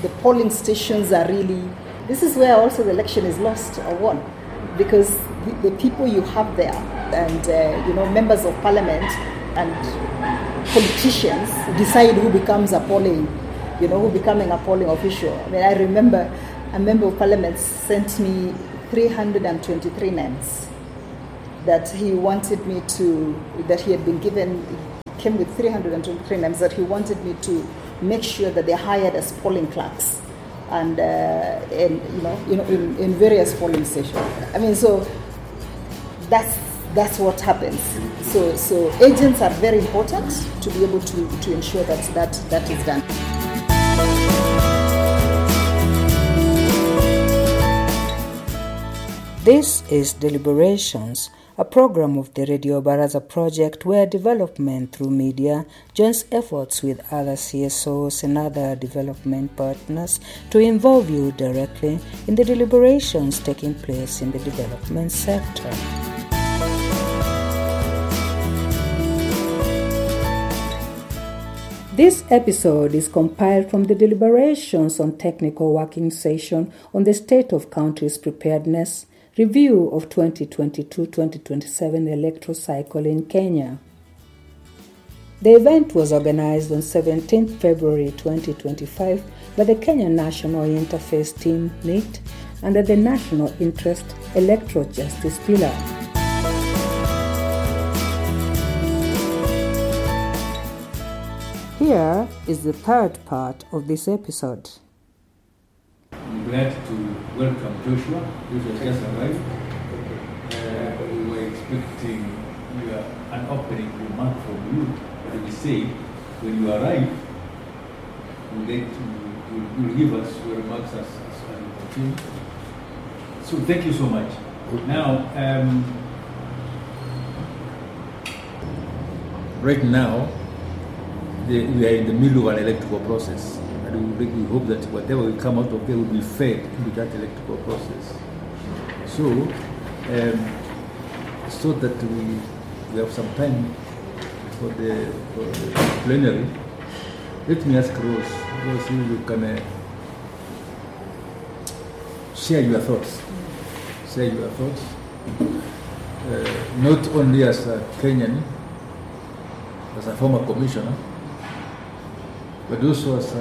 the polling stations are really, this is where also the election is lost or won, because the people you have there and members of parliament and politicians decide who becomes a polling official. I mean, I remember a member of parliament sent me 323 names that he wanted me to, that he had been given, came with 323 names that he wanted me to make sure that they're hired as polling clerks and in various polling stations. I mean, so that's what happens. So agents are very important to be able to ensure that is done. This is Deliberations, a program of the Radio Baraza project where development through media joins efforts with other CSOs and other development partners to involve you directly in the deliberations taking place in the development sector. This episode is compiled from the deliberations on technical working session on the state of country's preparedness, review of 2022-2027 electoral cycle in Kenya. The event was organized on 17 February 2025 by the Kenya National Interface Team, NIT, under the National Interest Electoral Justice Pillar. Here is the third part of this episode. I'm glad to welcome Joshua. Joshua just arrived. We were expecting an opening remark from you, but we say when you arrive, you'll give us your remarks as you continue. So thank you so much. Now, right now, we are in the middle of an electoral process. We hope that whatever will come out of there will be fed into that electoral process. So that we have some time for the plenary, let me ask Rose if you can share your thoughts. Not only as a Kenyan, as a former commissioner, but also as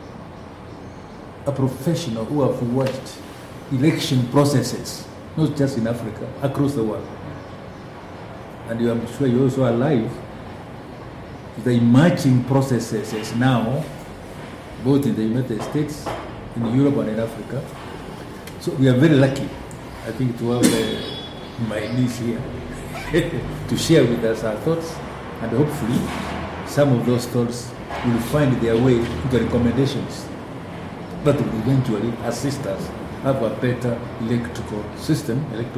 a professional who have watched election processes, not just in Africa, across the world. And I'm sure you're also alive to the emerging processes now, both in the United States, in Europe and in Africa. So we are very lucky, I think, to have my niece here to share with us our thoughts, and hopefully some of those thoughts will find their way into recommendations that will eventually assist us have a better electoral system.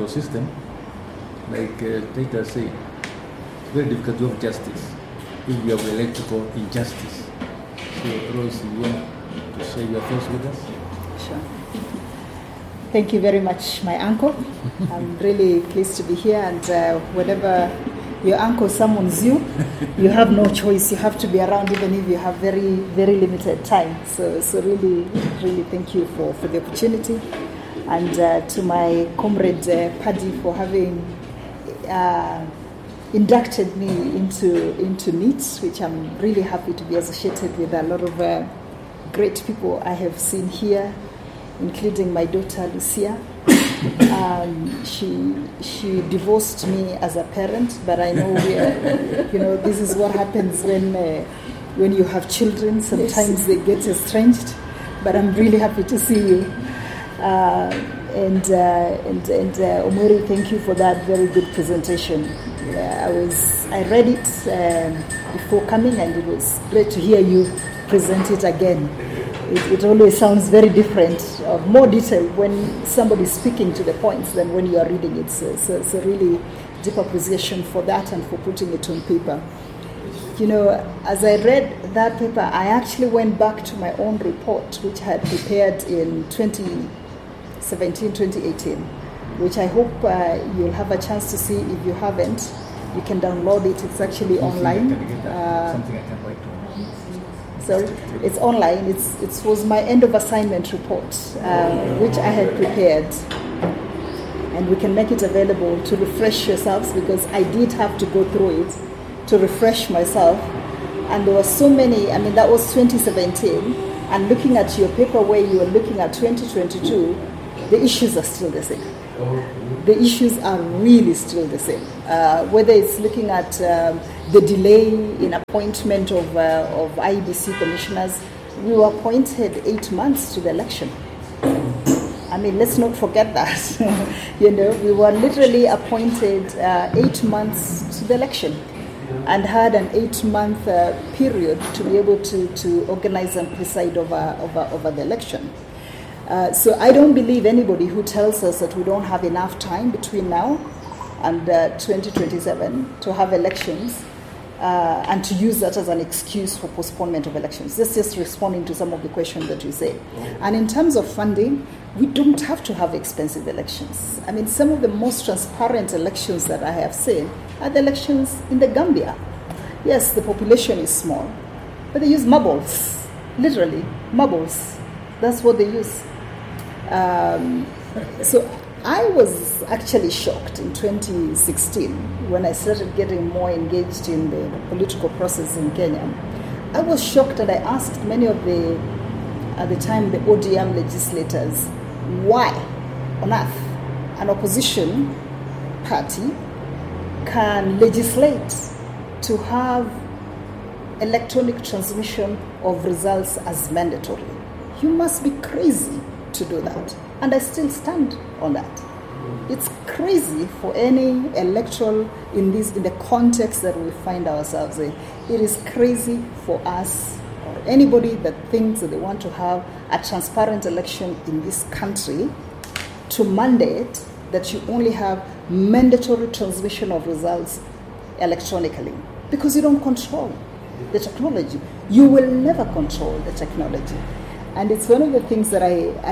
Like Taita said, it's very difficult to have justice if we have electoral injustice. So, Rose, you want to share your thoughts with us? Sure. Thank you very much, my uncle. I'm really pleased to be here, and whenever your uncle summons you, you have no choice. You have to be around even if you have very, very limited time. So really, really thank you for the opportunity. And to my comrade Paddy for having inducted me into NIT, which I'm really happy to be associated with a lot of great people I have seen here, including my daughter Lucia. She divorced me as a parent, but I know this is what happens when you have children. Sometimes they get estranged, but I'm really happy to see you. And Omeri, thank you for that very good presentation. I read it before coming, and it was great to hear you present it again. It always sounds very different, more detailed when somebody's speaking to the points than when you are reading it. So really deep appreciation for that and for putting it on paper. As I read that paper, I actually went back to my own report, which I had prepared in 2017-2018, which I hope you'll have a chance to see. If you haven't, you can download it. It's actually online. Something I can write to. So it's online. It was my end of assignment report, which I had prepared. And we can make it available to refresh yourselves, because I did have to go through it to refresh myself. And there were so many, I mean, that was 2017. And looking at your paper where you were looking at 2022, the issues are still the same. The issues are really still the same. Whether it's looking at the delay in appointment of IEBC commissioners, we were appointed 8 months to the election. I mean, let's not forget that. We were literally appointed 8 months to the election, and had an 8-month period to be able to organize and preside over the election. So I don't believe anybody who tells us that we don't have enough time between now and 2027 to have elections, and to use that as an excuse for postponement of elections. This is responding to some of the questions that you say. And in terms of funding, we don't have to have expensive elections. I mean, some of the most transparent elections that I have seen are the elections in the Gambia. Yes, the population is small, but they use marbles, literally, marbles. That's what they use. So I was actually shocked in 2016 when I started getting more engaged in the political process in Kenya. I was shocked, and I asked many of at the time, the ODM legislators, why on earth an opposition party can legislate to have electronic transmission of results as mandatory. You must be crazy to do that. And I still stand on that. It's crazy for any electoral in the context that we find ourselves in. It is crazy for us, or anybody that thinks that they want to have a transparent election in this country, to mandate that you only have mandatory transmission of results electronically, because you don't control the technology. You will never control the technology. And it's one of the things that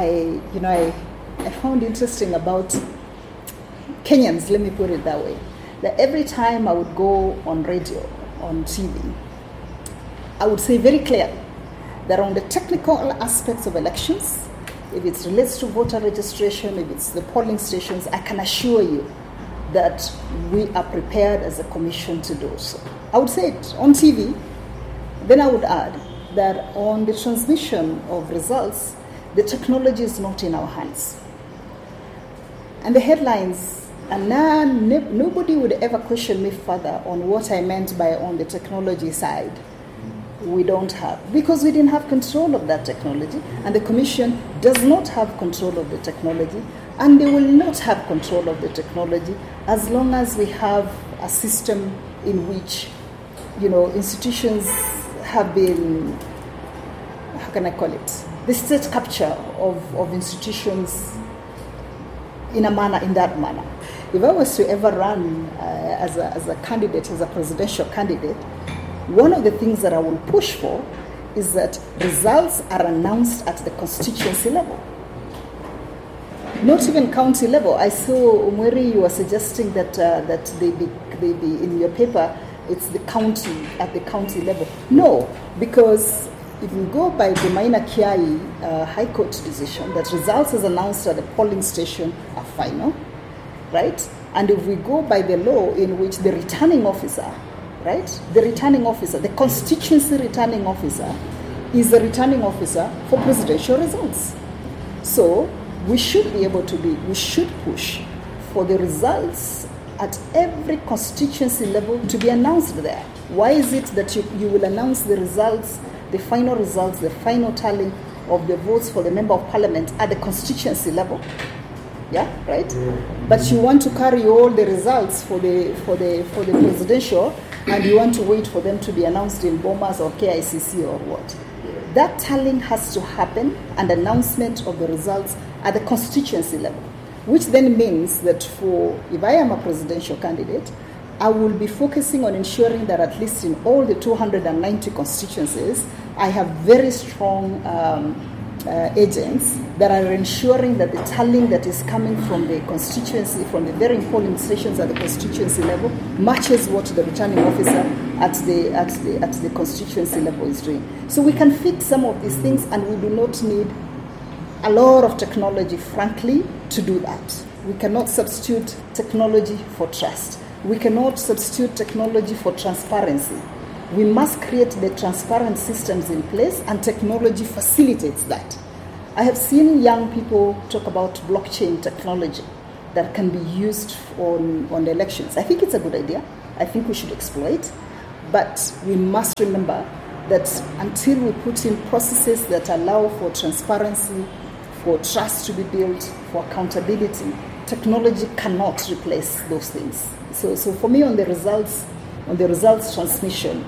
I found interesting about Kenyans, let me put it that way, that every time I would go on radio, on TV, I would say very clearly that on the technical aspects of elections, if it relates to voter registration, if it's the polling stations, I can assure you that we are prepared as a commission to do so. I would say it on TV. Then I would add that on the transmission of results, the technology is not in our hands. And the headlines, and now nobody would ever question me further on what I meant by on the technology side. We don't have, because we didn't have control of that technology, and the Commission does not have control of the technology, and they will not have control of the technology as long as we have a system in which, institutions have been, how can I call it, the state capture of institutions in that manner. If I was to ever run as a candidate, as a presidential candidate, one of the things that I will push for is that results are announced at the constituency level, not even county level. I saw, Umweri, you were suggesting that they be in your paper, it's the county, at the county level. No, because if you go by the Maina Kiai High Court decision, that results as announced at the polling station are final, right? And if we go by the law in which the returning officer, right? The returning officer, the constituency returning officer, is the returning officer for presidential results. So we should be able to we should push for the results at every constituency level to be announced there. Why is it that you will announce the results, the final results, the final tally of the votes for the member of parliament at the constituency level? Yeah, right? But you want to carry all the results for the presidential, and you want to wait for them to be announced in Bomas or KICC or what? That tallying has to happen, and announcement of the results at the constituency level, which then means that if I am a presidential candidate, I will be focusing on ensuring that at least in all the 290 constituencies, I have very strong agents that are ensuring that the tallying that is coming from the constituency, from the very polling stations at the constituency level, matches what the returning officer at the constituency level is doing. So we can fix some of these things, and we do not need a lot of technology, frankly, to do that. We cannot substitute technology for trust. We cannot substitute technology for transparency. We must create the transparent systems in place, and technology facilitates that. I have seen young people talk about blockchain technology that can be used on elections. I think it's a good idea. I think we should exploit. But we must remember that until we put in processes that allow for transparency, for trust to be built, for accountability, technology cannot replace those things. So for me, on the results transmission,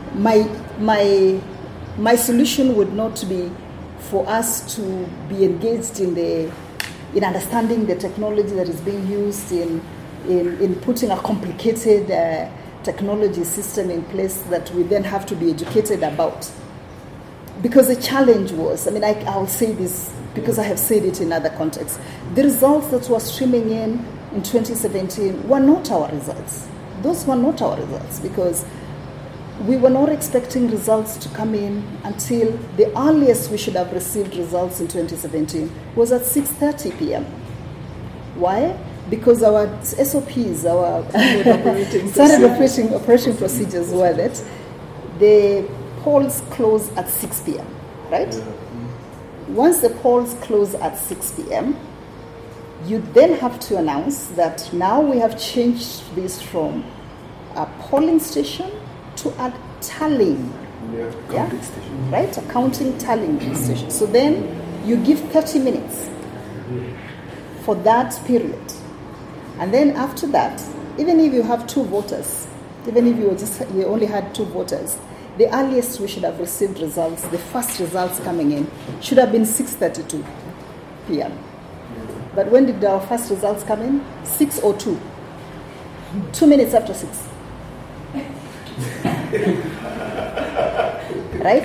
my solution would not be for us to be engaged in understanding the technology that is being used in putting a complicated technology system in place that we then have to be educated about. Because the challenge was, I'll say this because I have said it in other contexts, the results that were streaming in 2017 were not our results. Those were not our results, because we were not expecting results to come in until the earliest we should have received results in 2017 was at 6:30 p.m. Why? Because our SOPs, our standard operating procedures were that the polls close at 6 p.m., right? Once the polls close at 6 p.m., you then have to announce that now we have changed this from a polling station to a tallying, station. Right? A counting tallying station. So then you give 30 minutes for that period. And then after that, even if you have two voters, even if you only had two voters, the earliest we should have received results, the first results coming in, should have been 6:32 p.m. But when did our first results come in? 6:02. 2 minutes after 6. Right?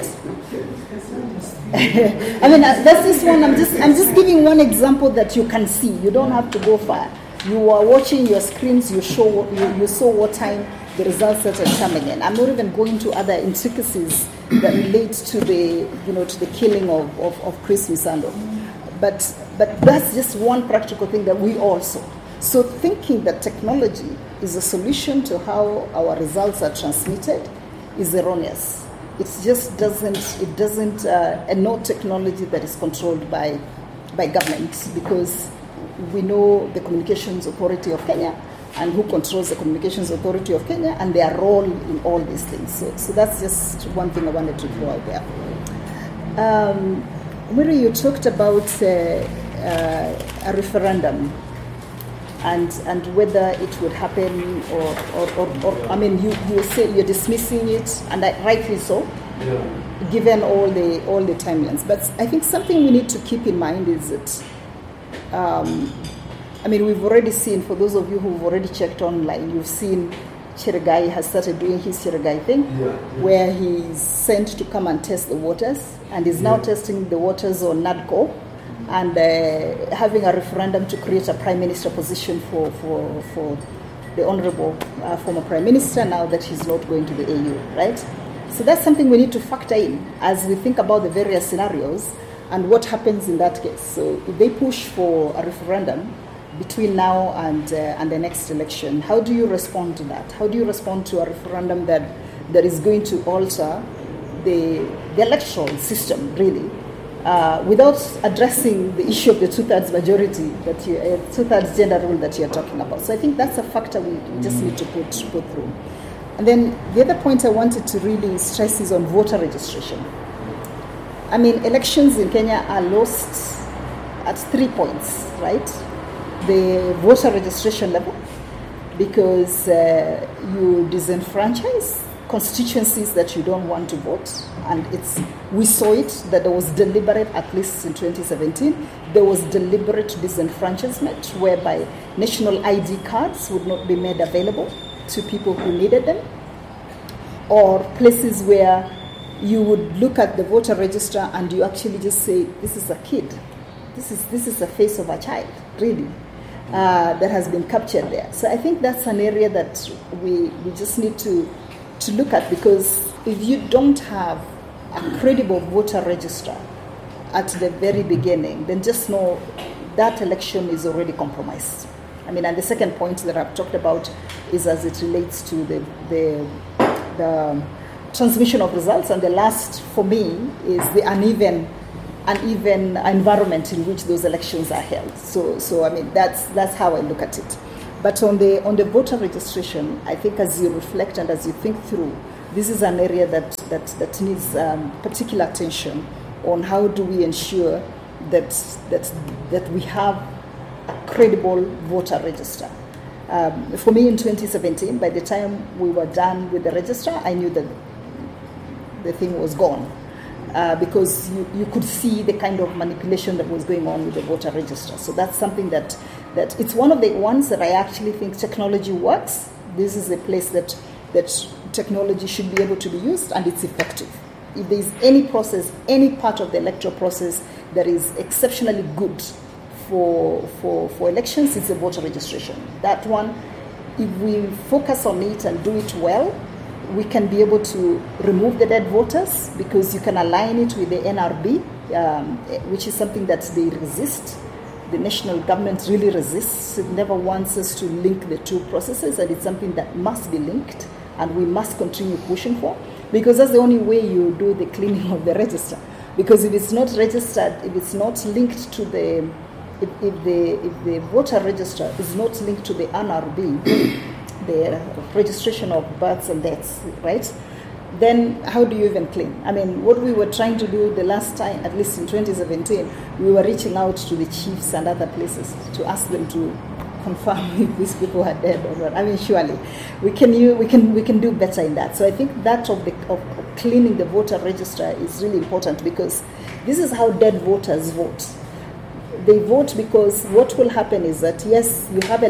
That's this one. I'm just giving one example that you can see. You don't have to go far. You are watching your screens. You saw what time the results that are coming in. I'm not even going to other intricacies that relate to the killing of Chris Msando. But that's just one practical thing that we all saw. So thinking that technology is a solution to how our results are transmitted is erroneous. It just doesn't, and no technology that is controlled by government, because we know the Communications Authority of Kenya and who controls the Communications Authority of Kenya and their role in all these things. So that's just one thing I wanted to throw out there. Miri, you talked about a referendum and whether it would happen or you say you're dismissing it, and rightly so, given all the timelines. But I think something we need to keep in mind is that we've already seen, for those of you who've already checked online, you've seen Cherigai has started doing his Cherigai thing, where he's sent to come and test the waters, and is now testing the waters on NADCO, and having a referendum to create a prime minister position for the honorable former prime minister, now that he's not going to the AU, right? So that's something we need to factor in as we think about the various scenarios and what happens in that case. So if they push for a referendum between now and the next election, how do you respond to that? How do you respond to a referendum that is going to alter the electoral system, really, without addressing the issue of the two-thirds majority, two-thirds gender rule that you're talking about? So I think that's a factor we just need to put through. And then the other point I wanted to really stress is on voter registration. Elections in Kenya are lost at 3 points, right? The voter registration level, because you disenfranchise constituencies that you don't want to vote, and we saw it that there was deliberate, at least in 2017, there was deliberate disenfranchisement whereby national ID cards would not be made available to people who needed them, or places where you would look at the voter register and you actually just say, this is a kid. This is the face of a child, really, that has been captured there. So I think that's an area that we just need to look at, because if you don't have a credible voter register at the very beginning, then just know that election is already compromised. I mean, and the second point that I've talked about is as it relates to the transmission of results, and the last for me is the uneven environment in which those elections are held. So I mean, that's how I look at it. But on the voter registration, I think as you reflect and as you think through, this is an area that needs particular attention on how do we ensure that we have a credible voter register. For me in 2017, by the time we were done with the register, I knew that the thing was gone. Because you could see the kind of manipulation that was going on with the voter register. So that's something that it's one of the ones that I actually think technology works. This is a place that technology should be able to be used, and it's effective. If there is any process, any part of the electoral process that is exceptionally good for elections, it's the voter registration. That one, if we focus on it and do it well, we can be able to remove the dead voters, because you can align it with the NRB, which is something that they resist. The national government really resists. It never wants us to link the two processes, and it's something that must be linked, and we must continue pushing for, because that's the only way you do the cleaning of the register. Because if it's not registered, if it's not linked to if the voter register is not linked to the NRB, the registration of births and deaths, right? Then how do you even clean? I mean, what we were trying to do the last time, at least in 2017, we were reaching out to the chiefs and other places to ask them to confirm if these people are dead or not. I mean, surely we can do better in that. So I think that of cleaning the voter register is really important, because this is how dead voters vote. They vote because what will happen is that, yes, you have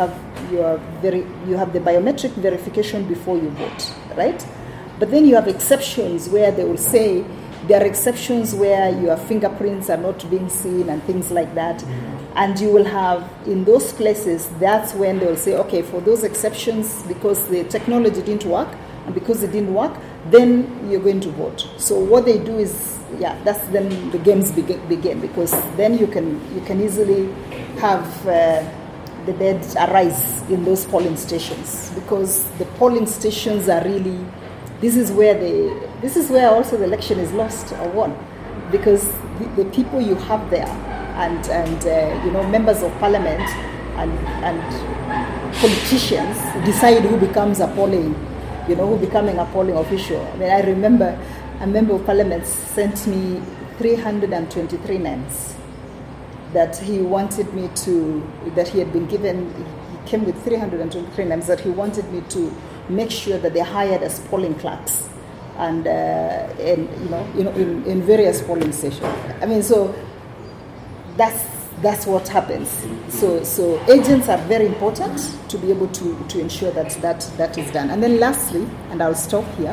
the biometric verification before you vote, right? But then you have exceptions where they will say there are exceptions where your fingerprints are not being seen and things like that. And you will have, in those places, that's when they will say, okay, for those exceptions, because the technology didn't work, and because it didn't work, then you're going to vote. So what they do is, that's then the games begin, because then you can easily have the dead arise in those polling stations, because the polling stations are really, this is where also the election is lost or won, because the people you have there and members of parliament and politicians decide who becomes a polling official. I mean, I remember a member of parliament sent me 323 names that he wanted me to, that he had been given. He came with 323 names that he wanted me to make sure that they're hired as polling clerks and in various polling stations. I mean, so that's what happens. So agents are very important to be able to ensure that is done. And then lastly, and I'll stop here,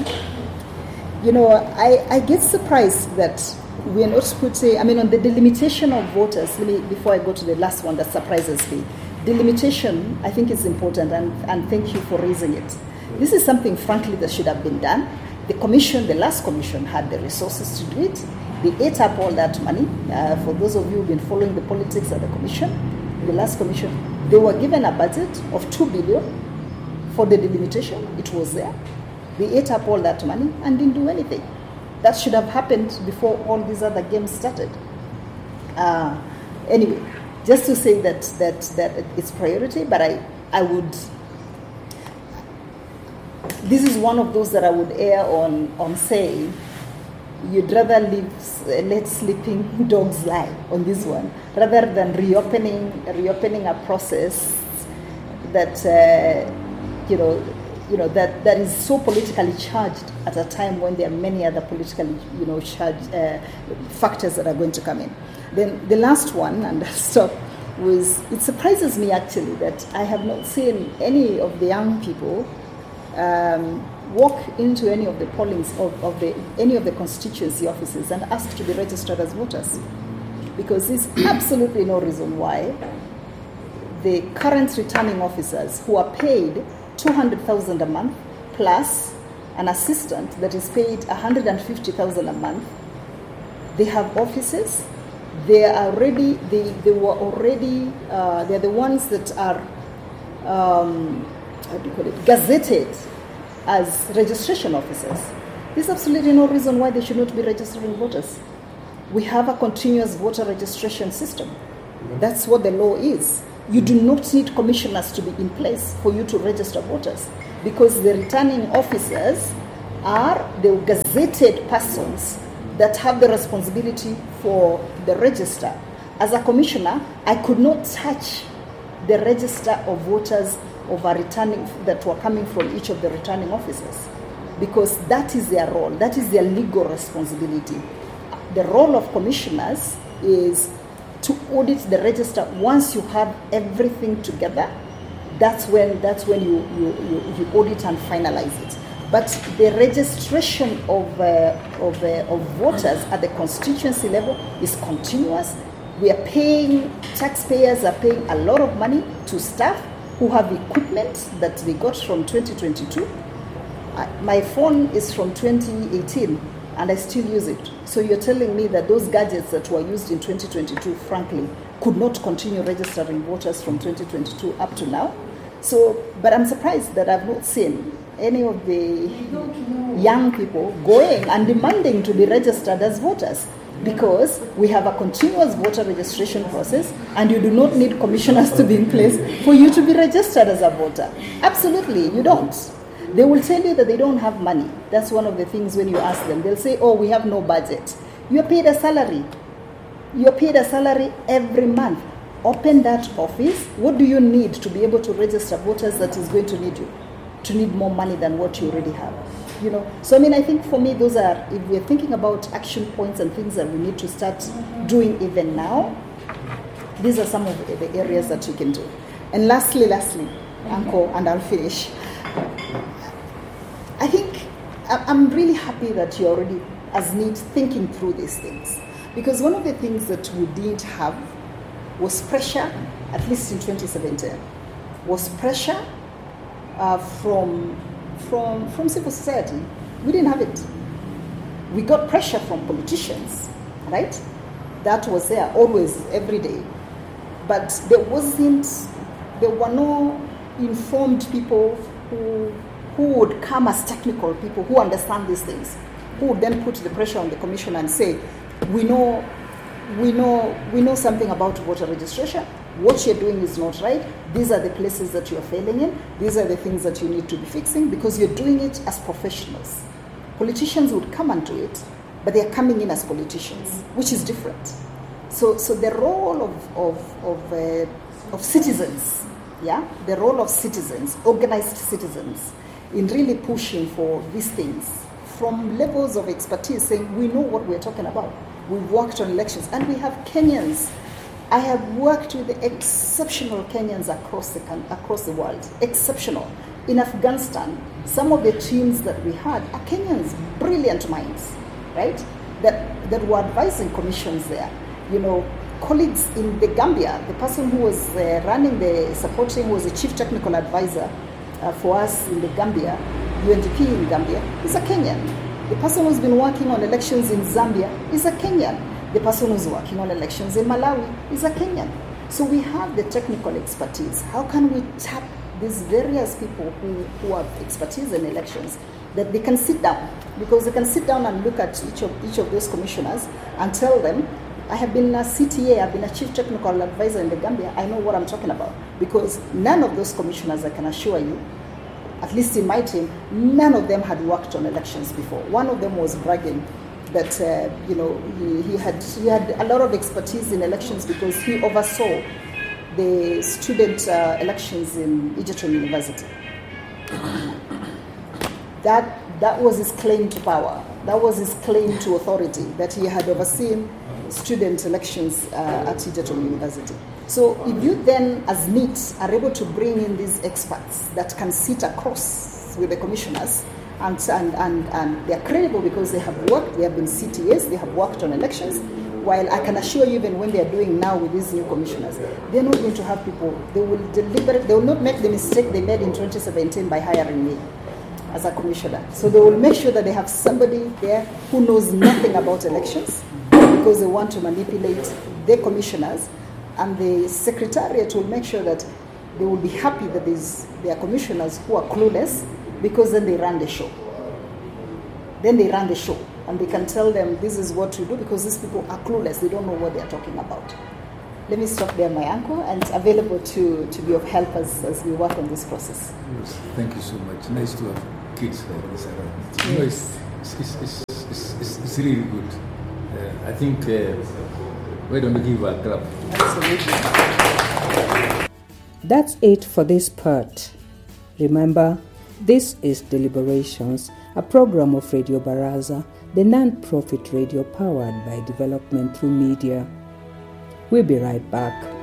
I get surprised that we are not putting, on the delimitation of voters, before I go to the last one that surprises me, delimitation I think is important, and thank you for raising it. This is something, frankly, that should have been done. The last commission had the resources to do it. They ate up all that money. For those of you who've been following the politics of the commission, the last commission, they were given a budget of 2 billion for the delimitation. It was there. They ate up all that money and didn't do anything. That should have happened before all these other games started. Anyway, just to say that it's priority, but I would. This is one of those that I would err on saying you'd rather let sleeping dogs lie on this one, rather than reopening a process that that is so politically charged at a time when there are many other politically charged factors that are going to come in. Then the last one, and I'll stop, was it surprises me actually that I have not seen any of the young people walk into any of the pollings of any of the constituency offices and ask to be registered as voters, because there's absolutely no reason why the current returning officers who are paid 200,000 a month plus an assistant that is paid 150,000 a month, they have offices. They're the ones that are gazetted as registration officers. There's absolutely no reason why they should not be registering voters. We have a continuous voter registration system. That's what the law is. You do not need commissioners to be in place for you to register voters, because the returning officers are the gazetted persons that have the responsibility for the register. As a commissioner, I could not touch the register of voters that were coming from each of the returning officers, because that is their role, that is their legal responsibility. The role of commissioners is to audit the register. Once you have everything together, that's when you audit and finalize it. But the registration of voters at the constituency level is continuous. Taxpayers are paying a lot of money to staff who have equipment that they got from 2022. My phone is from 2018 and I still use it. So you're telling me that those gadgets that were used in 2022, frankly, could not continue registering voters from 2022 up to now? So, but I'm surprised that I've not seen any of the young people going and demanding to be registered as voters, because we have a continuous voter registration process and you do not need commissioners to be in place for you to be registered as a voter. Absolutely, you don't. They will tell you that they don't have money. That's one of the things when you ask them. They'll say, oh, we have no budget. You're paid a salary. You're paid a salary every month. Open that office. What do you need to be able to register voters that is going to need more money than what you already have? You know, so I mean, I think for me, those are, if we're thinking about action points and things that we need to start doing even now, these are some of the areas that you can do. And lastly, Uncle, and I'll finish. I think I'm really happy that you're already, as NEET, thinking through these things. Because one of the things that we didn't have was pressure, at least in 2017, was pressure from civil society. We didn't have it. We got pressure from politicians, right? That was there always, every day. But there were no informed people who would come as technical people who understand these things, who would then put the pressure on the commission and say, we know something about voter registration. What you're doing is not right. These are the places that you're failing in. These are the things that you need to be fixing, because you're doing it as professionals. Politicians would come and do it, but they're coming in as politicians, which is different. So the role of citizens, the role of citizens, organized citizens, in really pushing for these things from levels of expertise, saying we know what we're talking about. We've worked on elections, and we have Kenyans. I have worked with the exceptional Kenyans across the world, exceptional. In Afghanistan, some of the teams that we had are Kenyans, brilliant minds, right? That were advising commissions there. You know, colleagues in the Gambia, the person who was running the support team was the chief technical advisor for us in the Gambia, UNDP in Gambia, is a Kenyan. The person who's been working on elections in Zambia is a Kenyan. The person who's working on elections in Malawi is a Kenyan. So we have the technical expertise. How can we tap these various people who have expertise in elections, that they can sit down? Because they can sit down and look at each of those commissioners and tell them, I have been a CTA, I've been a chief technical advisor in the Gambia, I know what I'm talking about. Because none of those commissioners, I can assure you, at least in my team, none of them had worked on elections before. One of them was bragging that he had a lot of expertise in elections because he oversaw the student elections in Egerton University. That was his claim to power. That was his claim to authority, that he had overseen student elections at Egerton University. So if you then, as NEET, are able to bring in these experts that can sit across with the commissioners And they're credible because they have worked, they have been CTAs, they have worked on elections. While I can assure you, even when they're doing now with these new commissioners, they're not going to have people, they will not make the mistake they made in 2017 by hiring me as a commissioner. So they will make sure that they have somebody there who knows nothing about elections because they want to manipulate their commissioners, and the secretariat will make sure that they will be happy that there are commissioners who are clueless, because then they run the show. And they can tell them this is what to do because these people are clueless. They don't know what they're talking about. Let me stop there, my uncle, and available to be of help as we work on this process. Yes, thank you so much. Nice to have kids like this around. Yes. It's really good. I think, why don't we give a clap? Absolutely. That's it for this part. Remember, this is Deliberations, a program of Radio Baraza, the non-profit radio powered by development through media. We'll be right back.